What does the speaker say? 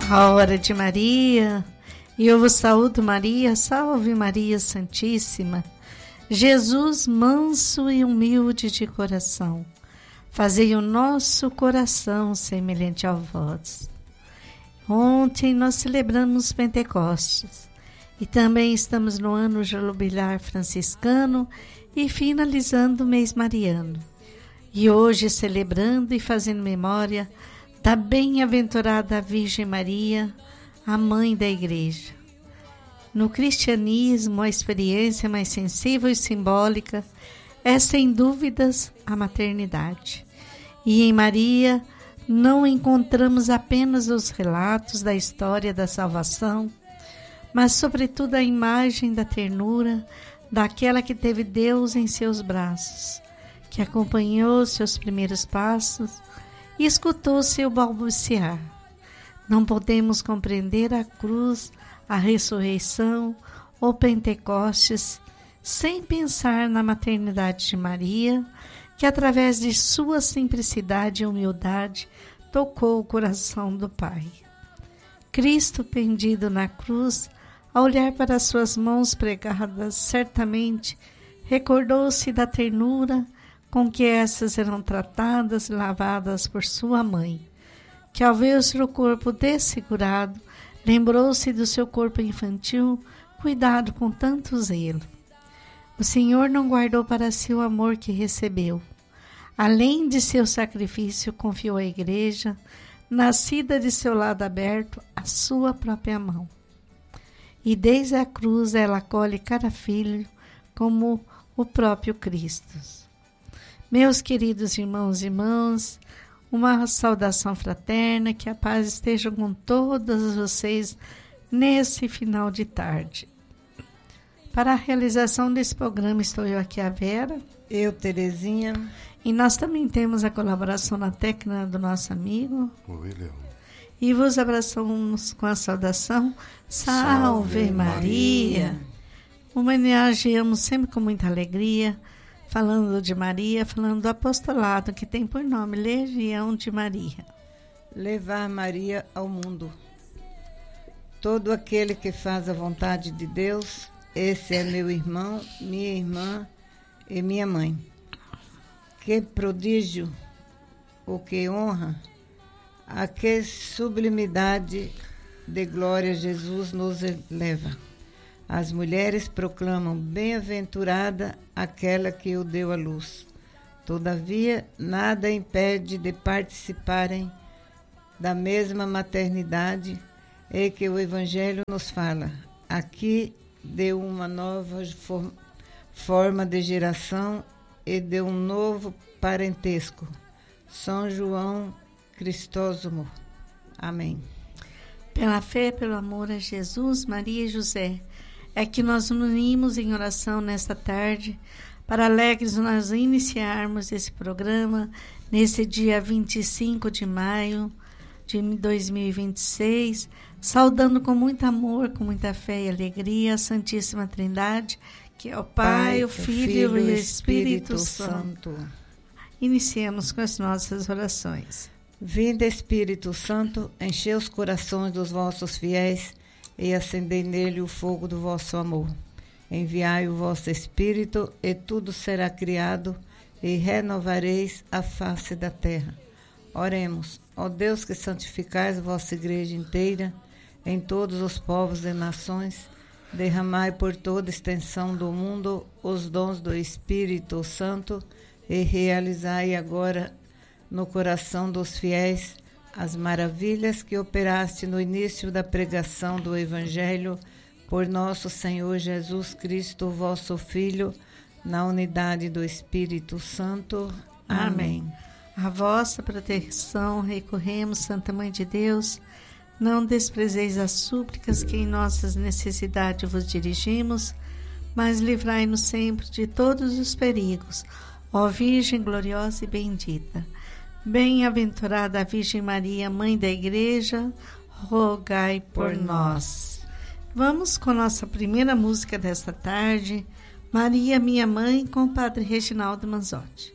A hora de Maria, e eu vos saúdo, Maria, salve Maria Santíssima. Jesus, manso e humilde de coração, fazei o nosso coração semelhante ao vosso. Ontem nós celebramos Pentecostes e também estamos no ano jubilar franciscano e finalizando o mês mariano. E hoje celebrando e fazendo memória da bem-aventurada Virgem Maria, a mãe da Igreja. No cristianismo, a experiência mais sensível e simbólica é, sem dúvidas, a maternidade. E em Maria não encontramos apenas os relatos da história da salvação, mas, sobretudo, a imagem da ternura daquela que teve Deus em seus braços, que acompanhou seus primeiros passos e escutou seu balbuciar. Não podemos compreender a cruz, a ressurreição ou Pentecostes sem pensar na maternidade de Maria, que através de sua simplicidade e humildade tocou o coração do Pai. Cristo pendido na cruz, ao olhar para suas mãos pregadas, certamente recordou-se da ternura com que essas eram tratadas e lavadas por sua mãe, que ao ver o seu corpo desfigurado, lembrou-se do seu corpo infantil, cuidado com tanto zelo. O Senhor não guardou para si o amor que recebeu. Além de seu sacrifício, confiou à Igreja, nascida de seu lado aberto, a sua própria mão. E desde a cruz ela acolhe cada filho como o próprio Cristo. Meus queridos irmãos e irmãs, uma saudação fraterna, que a paz esteja com todos vocês nesse final de tarde. Para a realização desse programa estou eu aqui, a Vera. Eu, Terezinha. E nós também temos a colaboração na técnica do nosso amigo o William. E vos abraçamos com a saudação Salve Maria. Homenageamos sempre com muita alegria, falando de Maria, falando do apostolado que tem por nome Legião de Maria. Levar Maria ao mundo. Todo aquele que faz a vontade de Deus, esse é meu irmão, minha irmã e minha mãe. Que prodígio, o que honra, a que sublimidade de glória Jesus nos eleva. As mulheres proclamam bem-aventurada aquela que o deu à luz. Todavia, nada impede de participarem da mesma maternidade e que o Evangelho nos fala. Aqui de uma nova forma de geração e de um novo parentesco. São João Crisóstomo. Amém. Pela fé, pelo amor a Jesus, Maria e José, é que nós nos unimos em oração nesta tarde, para alegres nós iniciarmos esse programa nesse dia 25 de maio de 2026, saudando com muito amor, com muita fé e alegria a Santíssima Trindade, que é o Pai, o Filho e o Espírito Santo. Iniciemos com as nossas orações. Vinde, Espírito Santo, enchei os corações dos vossos fiéis e acendei nele o fogo do vosso amor. Enviai o vosso Espírito, e tudo será criado, e renovareis a face da terra. Oremos. Ó Deus, que santificais a vossa igreja inteira, em todos os povos e nações, derramai por toda a extensão do mundo os dons do Espírito Santo, e realizai agora no coração dos fiéis as maravilhas que operaste no início da pregação do Evangelho por nosso Senhor Jesus Cristo, vosso Filho, na unidade do Espírito Santo. Amém. A vossa proteção recorremos, Santa Mãe de Deus. Não desprezeis as súplicas que em nossas necessidades vos dirigimos, mas livrai-nos sempre de todos os perigos, ó Virgem gloriosa e bendita. Bem-aventurada a Virgem Maria, Mãe da Igreja, rogai por nós. Vamos com a nossa primeira música desta tarde, Maria, Minha Mãe, com o Padre Reginaldo Manzotti.